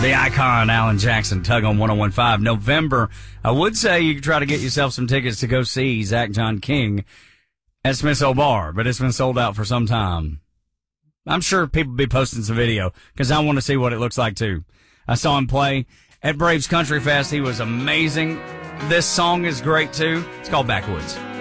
The icon, Alan Jackson, Tug on 101.5. November, I would say you could try to get yourself some tickets to go see Zach John King at Smith's Old Bar, but it's been sold out for some time. I'm sure people will be posting some video because I want to see what it looks like too. I saw him play at Braves Country Fest. He was amazing. This song is great too. It's called Backwoods.